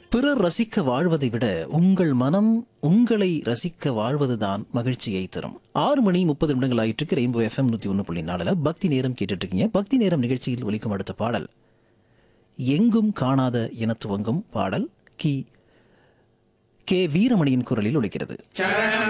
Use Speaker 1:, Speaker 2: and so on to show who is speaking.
Speaker 1: பிறர் ரசிக்க வாழ்வதை விட உங்கள் மனம் உங்களை ரசிக்க வாழ்வதுதான் மகிழ்ச்சியை தரும். 6:30 ஆயிற்றுக்கு ரெயின்போ FM 101.4 பக்தி நேரம் கேட்டுட்டு இருக்கீங்க. பக்தி நேரம் நிகழ்ச்சியில் ஒலிக்கும் அடுத்த பாடல் எங்கும் காணாத இனத்துவங்கும் பாடல் கே வீரமணியின் குரலில் ஒலிக்கிறது.